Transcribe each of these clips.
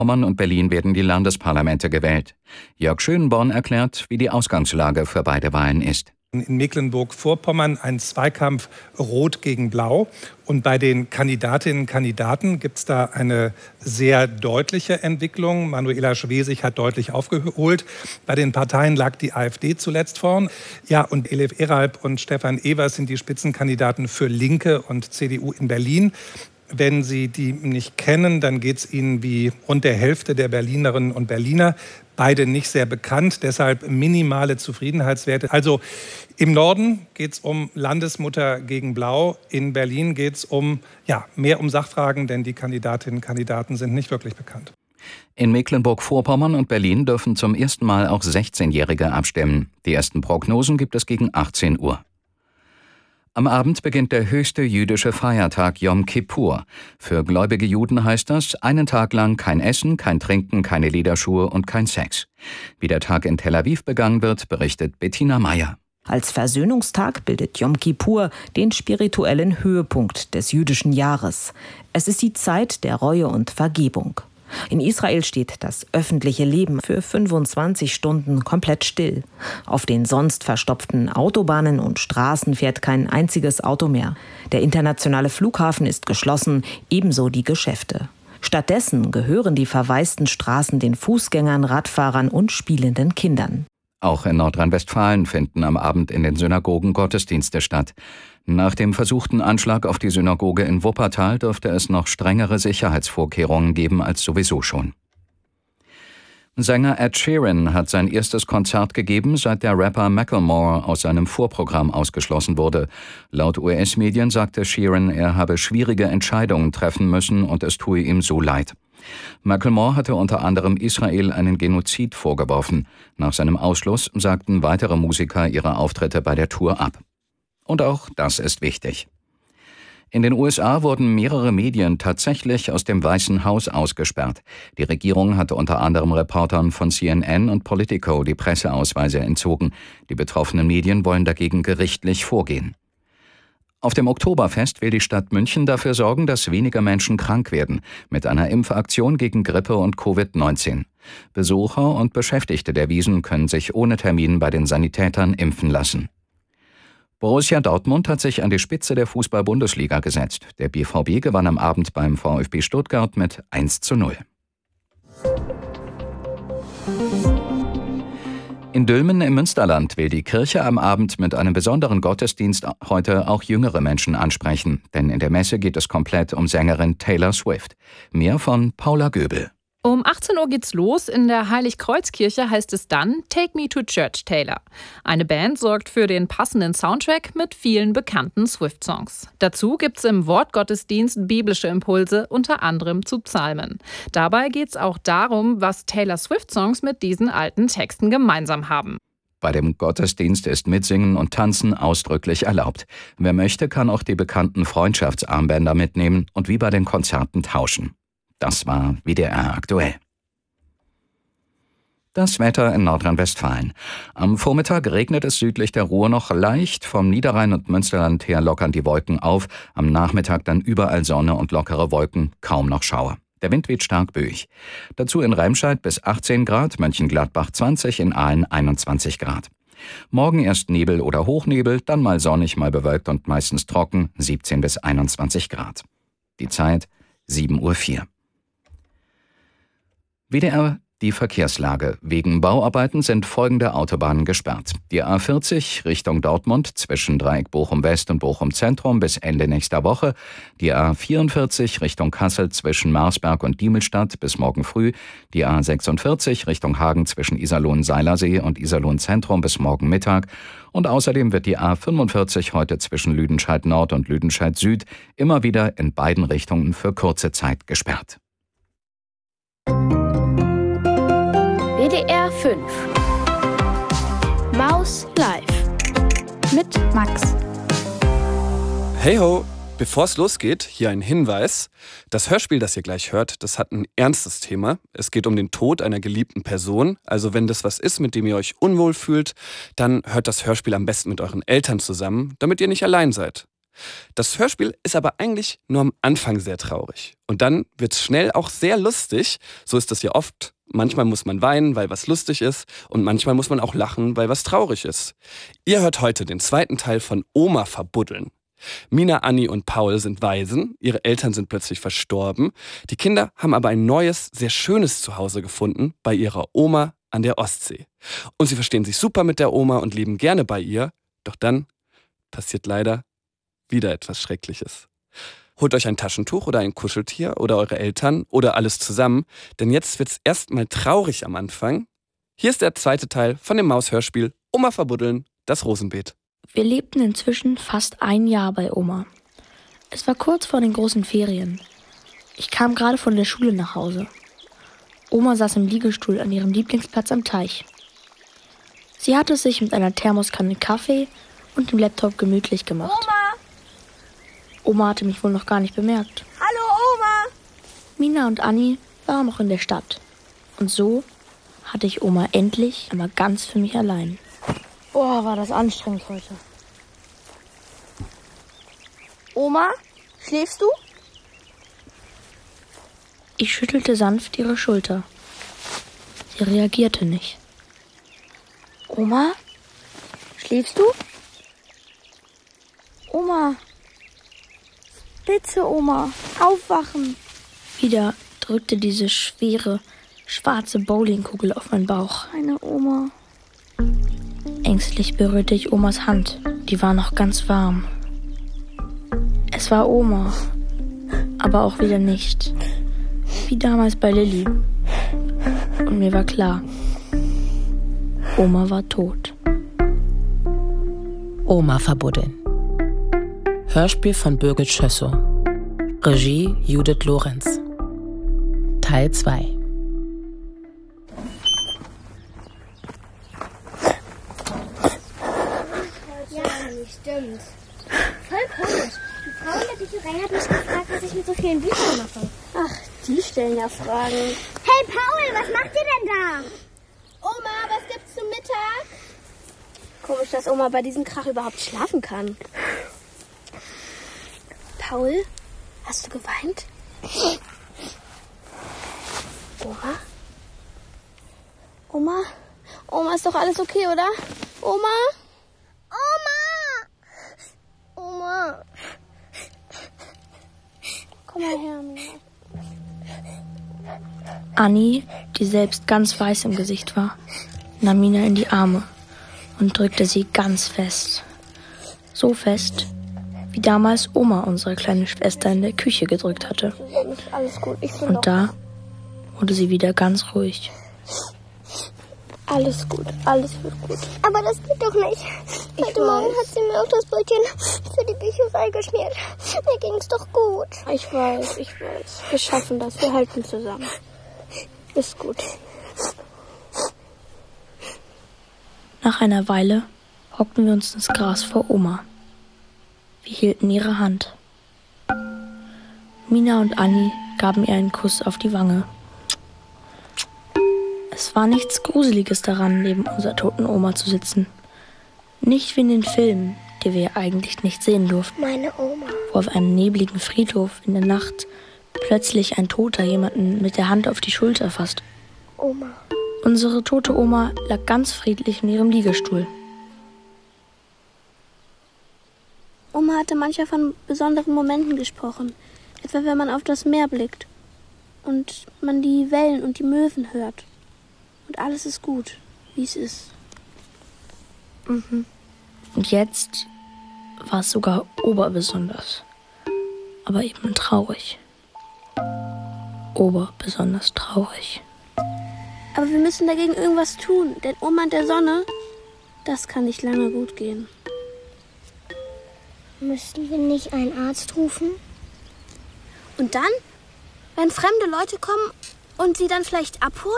Pommern und Berlin werden die Landesparlamente gewählt. Jörg Schönborn erklärt, wie die Ausgangslage für beide Wahlen ist. In Mecklenburg-Vorpommern ein Zweikampf Rot gegen Blau. Und bei den Kandidatinnen und Kandidaten gibt es da eine sehr deutliche Entwicklung. Manuela Schwesig hat deutlich aufgeholt. Bei den Parteien lag die AfD zuletzt vorn. Ja, und Elif Eralp und Stefan Evers sind die Spitzenkandidaten für Linke und CDU in Berlin. Wenn Sie die nicht kennen, dann geht es Ihnen wie rund der Hälfte der Berlinerinnen und Berliner. Beide nicht sehr bekannt, deshalb minimale Zufriedenheitswerte. Also im Norden geht es um Landesmutter gegen Blau. In Berlin geht es mehr um Sachfragen, denn die Kandidatinnen und Kandidaten sind nicht wirklich bekannt. In Mecklenburg-Vorpommern und Berlin dürfen zum ersten Mal auch 16-Jährige abstimmen. Die ersten Prognosen gibt es gegen 18 Uhr. Am Abend beginnt der höchste jüdische Feiertag Yom Kippur. Für gläubige Juden heißt das, einen Tag lang kein Essen, kein Trinken, keine Lederschuhe und kein Sex. Wie der Tag in Tel Aviv begangen wird, berichtet Bettina Meyer. Als Versöhnungstag bildet Yom Kippur den spirituellen Höhepunkt des jüdischen Jahres. Es ist die Zeit der Reue und Vergebung. In Israel steht das öffentliche Leben für 25 Stunden komplett still. Auf den sonst verstopften Autobahnen und Straßen fährt kein einziges Auto mehr. Der internationale Flughafen ist geschlossen, ebenso die Geschäfte. Stattdessen gehören die verwaisten Straßen den Fußgängern, Radfahrern und spielenden Kindern. Auch in Nordrhein-Westfalen finden am Abend in den Synagogen Gottesdienste statt. Nach dem versuchten Anschlag auf die Synagoge in Wuppertal dürfte es noch strengere Sicherheitsvorkehrungen geben als sowieso schon. Sänger Ed Sheeran hat sein erstes Konzert gegeben, seit der Rapper Macklemore aus seinem Vorprogramm ausgeschlossen wurde. Laut US-Medien sagte Sheeran, er habe schwierige Entscheidungen treffen müssen und es tue ihm so leid. Macklemore hatte unter anderem Israel einen Genozid vorgeworfen. Nach seinem Ausschluss sagten weitere Musiker ihre Auftritte bei der Tour ab. Und auch das ist wichtig. In den USA wurden mehrere Medien tatsächlich aus dem Weißen Haus ausgesperrt. Die Regierung hatte unter anderem Reportern von CNN und Politico die Presseausweise entzogen. Die betroffenen Medien wollen dagegen gerichtlich vorgehen. Auf dem Oktoberfest will die Stadt München dafür sorgen, dass weniger Menschen krank werden, mit einer Impfaktion gegen Grippe und Covid-19. Besucher und Beschäftigte der Wiesn können sich ohne Termin bei den Sanitätern impfen lassen. Borussia Dortmund hat sich an die Spitze der Fußball-Bundesliga gesetzt. Der BVB gewann am Abend beim VfB Stuttgart mit 1:0. In Dülmen im Münsterland will die Kirche am Abend mit einem besonderen Gottesdienst heute auch jüngere Menschen ansprechen. Denn in der Messe geht es komplett um Sängerin Taylor Swift. Mehr von Paula Göbel. Um 18 Uhr geht's los. In der Heiligkreuzkirche heißt es dann Take Me to Church, Taylor. Eine Band sorgt für den passenden Soundtrack mit vielen bekannten Swift-Songs. Dazu gibt's im Wortgottesdienst biblische Impulse, unter anderem zu Psalmen. Dabei geht's auch darum, was Taylor Swift-Songs mit diesen alten Texten gemeinsam haben. Bei dem Gottesdienst ist Mitsingen und Tanzen ausdrücklich erlaubt. Wer möchte, kann auch die bekannten Freundschaftsarmbänder mitnehmen und wie bei den Konzerten tauschen. Das war WDR aktuell. Das Wetter in Nordrhein-Westfalen. Am Vormittag regnet es südlich der Ruhr noch leicht. Vom Niederrhein und Münsterland her lockern die Wolken auf. Am Nachmittag dann überall Sonne und lockere Wolken, kaum noch Schauer. Der Wind weht stark böig. Dazu in Remscheid bis 18 Grad, Mönchengladbach 20, in Aalen 21 Grad. Morgen erst Nebel oder Hochnebel, dann mal sonnig, mal bewölkt und meistens trocken, 17 bis 21 Grad. Die Zeit 7:04 Uhr. WDR, die Verkehrslage. Wegen Bauarbeiten sind folgende Autobahnen gesperrt. Die A40 Richtung Dortmund zwischen Dreieck Bochum-West und Bochum-Zentrum bis Ende nächster Woche. Die A44 Richtung Kassel zwischen Marsberg und Diemelstadt bis morgen früh. Die A46 Richtung Hagen zwischen Iserlohn-Seilersee und Iserlohn-Zentrum bis morgen Mittag. Und außerdem wird die A45 heute zwischen Lüdenscheid-Nord und Lüdenscheid-Süd immer wieder in beiden Richtungen für kurze Zeit gesperrt. WDR 5 Maus Live mit Max. Hey ho, bevor es losgeht, hier ein Hinweis. Das Hörspiel, das ihr gleich hört, das hat ein ernstes Thema. Es geht um den Tod einer geliebten Person. Also wenn das was ist, mit dem ihr euch unwohl fühlt, dann hört das Hörspiel am besten mit euren Eltern zusammen, damit ihr nicht allein seid. Das Hörspiel ist aber eigentlich nur am Anfang sehr traurig. Und dann wird's schnell auch sehr lustig. So ist das ja oft. Manchmal muss man weinen, weil was lustig ist. Und manchmal muss man auch lachen, weil was traurig ist. Ihr hört heute den zweiten Teil von Oma verbuddeln. Mina, Anni und Paul sind Waisen. Ihre Eltern sind plötzlich verstorben. Die Kinder haben aber ein neues, sehr schönes Zuhause gefunden bei ihrer Oma an der Ostsee. Und sie verstehen sich super mit der Oma und leben gerne bei ihr. Doch dann passiert leider wieder etwas Schreckliches. Holt euch ein Taschentuch oder ein Kuscheltier oder eure Eltern oder alles zusammen, denn jetzt wird's erstmal traurig am Anfang. Hier ist der zweite Teil von dem Maushörspiel Oma verbuddeln, das Rosenbeet. Wir lebten inzwischen fast ein Jahr bei Oma. Es war kurz vor den großen Ferien. Ich kam gerade von der Schule nach Hause. Oma saß im Liegestuhl an ihrem Lieblingsplatz am Teich. Sie hatte es sich mit einer Thermoskanne Kaffee und dem Laptop gemütlich gemacht. Oma hatte mich wohl noch gar nicht bemerkt. Hallo, Oma! Mina und Anni waren noch in der Stadt. Und so hatte ich Oma endlich einmal ganz für mich allein. Boah, war das anstrengend heute. Oma, schläfst du? Ich schüttelte sanft ihre Schulter. Sie reagierte nicht. Oma, schläfst du? Oma, bitte Oma, aufwachen. Wieder drückte diese schwere, schwarze Bowlingkugel auf meinen Bauch. Meine Oma. Ängstlich berührte ich Omas Hand. Die war noch ganz warm. Es war Oma, aber auch wieder nicht. Wie damals bei Lilly. Und mir war klar, Oma war tot. Oma verbuddeln. Hörspiel von Birgit Schössow. Regie Judith Lorenz. Teil 2. Stimmt. Voll komisch. Die Frau in der Bücherei hat mich gefragt, was ich mit so vielen Büchern mache. Ach, die stellen ja Fragen. Hey Paul, was macht ihr denn da? Oma, was gibt's zum Mittag? Komisch, dass Oma bei diesem Krach überhaupt schlafen kann. Paul, hast du geweint? Oma? Oma? Oma, ist doch alles okay, oder? Oma? Oma! Komm mal her, Mina. Anni, die selbst ganz weiß im Gesicht war, nahm Mina in die Arme und drückte sie ganz fest. So fest, wie damals Oma unsere kleine Schwester in der Küche gedrückt hatte. Alles gut, ich bin Und da wurde sie wieder ganz ruhig. Alles gut, alles wird gut. Aber das geht doch nicht. Heute Morgen hat sie mir auch das Brötchen für die Bücherei geschmiert. Mir ging's doch gut. Ich weiß. Wir schaffen das, wir halten zusammen. Ist gut. Nach einer Weile hockten wir uns ins Gras vor Oma. Wir hielten ihre Hand. Mina und Anni gaben ihr einen Kuss auf die Wange. Es war nichts Gruseliges daran, neben unserer toten Oma zu sitzen. Nicht wie in den Filmen, die wir eigentlich nicht sehen durften. Meine Oma. Wo auf einem nebligen Friedhof in der Nacht plötzlich ein Toter jemanden mit der Hand auf die Schulter fasst. Oma. Unsere tote Oma lag ganz friedlich in ihrem Liegestuhl. Oma hatte manchmal von besonderen Momenten gesprochen. Etwa wenn man auf das Meer blickt und man die Wellen und die Möwen hört. Und alles ist gut, wie es ist. Und jetzt war es sogar oberbesonders. Aber eben traurig. Oberbesonders traurig. Aber wir müssen dagegen irgendwas tun, denn Oma und der Sonne, das kann nicht lange gut gehen. Müssten wir nicht einen Arzt rufen? Und dann? Wenn fremde Leute kommen und sie dann vielleicht abholen?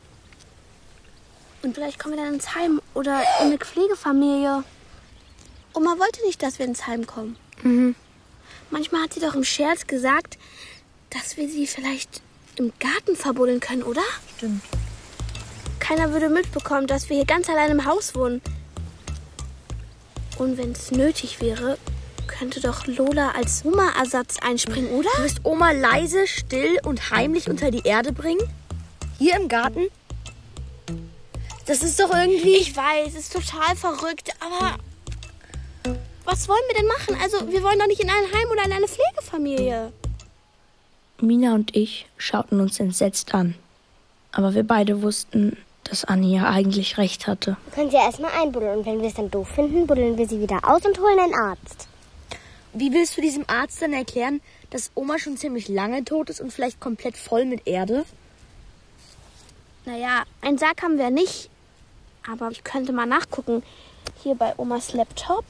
Und vielleicht kommen wir dann ins Heim oder in eine Pflegefamilie. Oma wollte nicht, dass wir ins Heim kommen. Manchmal hat sie doch im Scherz gesagt, dass wir sie vielleicht im Garten verbuddeln können, oder? Stimmt. Keiner würde mitbekommen, dass wir hier ganz allein im Haus wohnen. Und wenn es nötig wäre, könnte doch Lola als Oma-Ersatz einspringen, oder? Du wirst Oma leise, still und heimlich unter die Erde bringen? Hier im Garten? Das ist doch irgendwie... Ich weiß, es ist total verrückt, aber was wollen wir denn machen? Also, wir wollen doch nicht in ein Heim oder in eine Pflegefamilie. Mina und ich schauten uns entsetzt an. Aber wir beide wussten, dass Anni ja eigentlich recht hatte. Wir können sie ja erstmal einbuddeln und wenn wir es dann doof finden, buddeln wir sie wieder aus und holen einen Arzt. Wie willst du diesem Arzt dann erklären, dass Oma schon ziemlich lange tot ist und vielleicht komplett voll mit Erde? Naja, einen Sarg haben wir nicht. Aber ich könnte mal nachgucken. Hier bei Omas Laptop.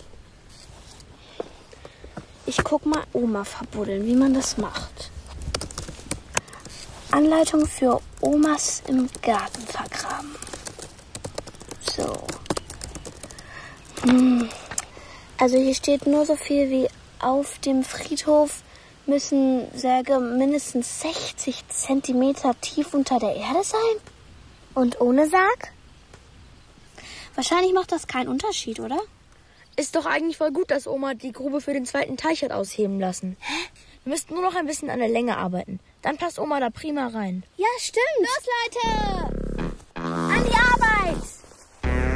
Ich guck mal Oma verbuddeln, wie man das macht. Anleitung für Omas im Garten vergraben. So. Also hier steht nur so viel wie auf dem Friedhof müssen Särge mindestens 60 Zentimeter tief unter der Erde sein. Und ohne Sarg? Wahrscheinlich macht das keinen Unterschied, oder? Ist doch eigentlich voll gut, dass Oma die Grube für den zweiten Teich hat ausheben lassen. Hä? Wir müssten nur noch ein bisschen an der Länge arbeiten. Dann passt Oma da prima rein. Ja, stimmt. Los, Leute! An die Arbeit!